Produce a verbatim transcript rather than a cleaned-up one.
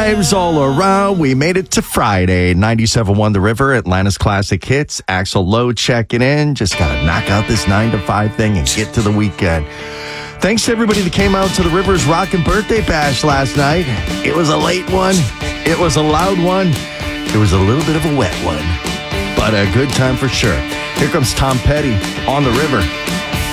vibes all around. We made it to Friday. ninety-seven point one The River, Atlanta's Classic Hits. Axl Lowe checking in. Just got to knock out this nine to five thing and get to the weekend. Thanks to everybody that came out to the Rivers Rockin' Birthday Bash last night. It was a late one. It was a loud one. It was a little bit of a wet one. But a good time for sure. Here comes Tom Petty on the river.